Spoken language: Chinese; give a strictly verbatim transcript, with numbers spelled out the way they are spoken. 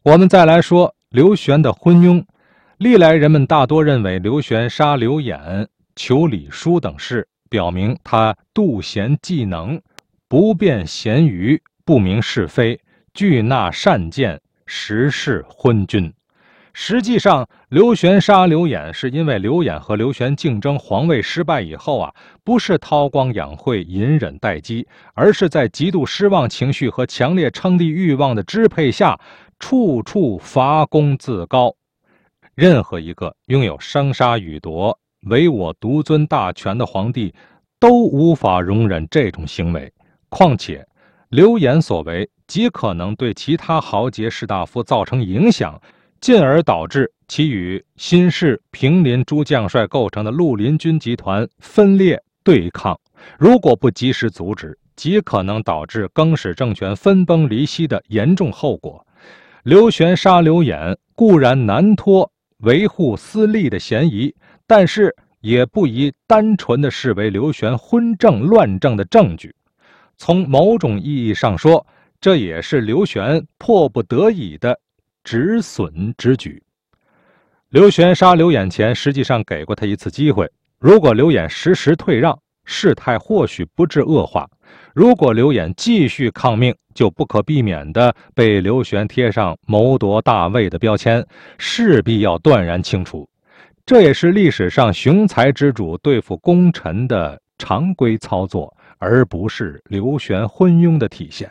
我们再来说刘玄的昏庸。历来人们大多认为刘玄杀刘演、求李叔等事，表明他妒贤嫉能，不辨贤愚，不明是非，惧纳善谏，实是昏君。实际上，刘玄杀刘演是因为刘演和刘玄竞争皇位失败以后啊，不是韬光养晦、隐忍待机，而是在极度失望情绪和强烈称帝欲望的支配下，处处伐功自高。任何一个拥有生杀予夺、唯我独尊大权的皇帝，都无法容忍这种行为。况且，刘演所为极可能对其他豪杰士大夫造成影响，进而导致其与新式平林诸将帅构成的绿林军集团分裂对抗。如果不及时阻止，极可能导致更始政权分崩离析的严重后果。刘玄杀刘演固然难脱维护私利的嫌疑，但是也不宜单纯的视为刘玄昏政乱政的证据。从某种意义上说，这也是刘玄迫不得已的止损之举。刘玄杀刘演前实际上给过他一次机会，如果刘演适时退让，事态或许不致恶化；如果刘演继续抗命，就不可避免地被刘玄贴上谋夺大位的标签，势必要断然清除。这也是历史上雄才之主对付功臣的常规操作，而不是刘玄昏庸的体现。